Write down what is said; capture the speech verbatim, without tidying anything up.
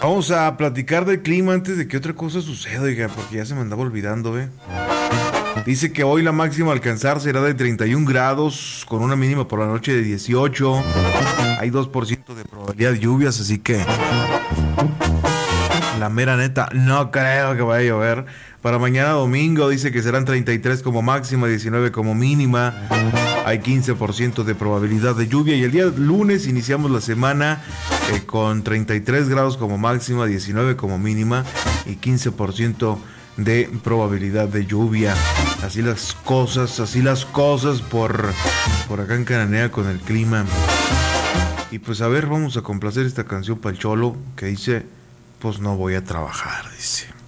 Vamos a platicar del clima antes de que otra cosa suceda, oiga, porque ya se me andaba olvidando, ¿eh? Dice que hoy la máxima a alcanzar será de treinta y un grados, con una mínima por la noche de dieciocho. Hay dos por ciento de probabilidad de lluvias, así que la mera neta, no creo que vaya a llover. Para mañana domingo dice que serán treinta y tres como máxima, diecinueve como mínima. Hay quince por ciento de probabilidad de lluvia. Y el día lunes iniciamos la semana eh, con treinta y tres grados como máxima, diecinueve como mínima y quince por ciento de probabilidad de lluvia. Así las cosas, así las cosas por, por acá en Cananea con el clima. Y pues a ver, vamos a complacer esta canción para el Cholo que dice, pues no voy a trabajar, dice.